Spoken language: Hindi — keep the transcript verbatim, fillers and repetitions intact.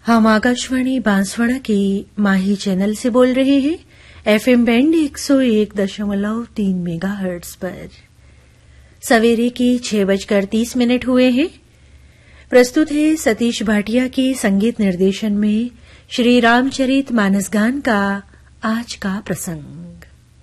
हम आकाशवाणी बांसवाड़ा के माही चैनल से बोल रहे हैं एफएम बैंड एक सौ एक दशमलव तीन मेगाहर्ट्ज पर। सवेरे के छह बजकर तीस मिनट हुए हैं। प्रस्तुत है सतीश भाटिया के संगीत निर्देशन में श्री रामचरित मानस गान का आज का प्रसंग।